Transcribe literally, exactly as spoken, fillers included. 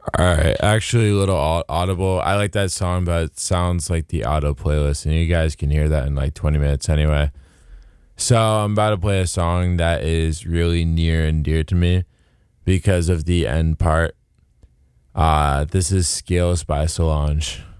All right, actually, a little au- audible. I like that song, but it sounds like the auto playlist, and you guys can hear that in like twenty minutes anyway. So I'm about to play a song that is really near and dear to me because of the end part. Uh, this is Scales by Solange.